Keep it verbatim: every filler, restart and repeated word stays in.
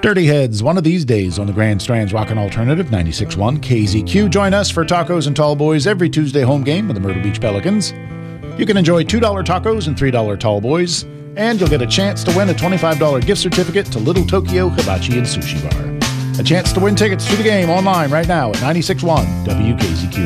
Dirty Heads, one of these days on the Grand Strands Rockin' Alternative ninety-six point one K Z Q. Join us for tacos and tall boys every Tuesday home game with the Myrtle Beach Pelicans. You can enjoy two dollar tacos and three dollar tall boys, and you'll get a chance to win a twenty-five dollar gift certificate to Little Tokyo Hibachi and Sushi Bar. A chance to win tickets to the game online right now at ninety-six point one W K Z Q.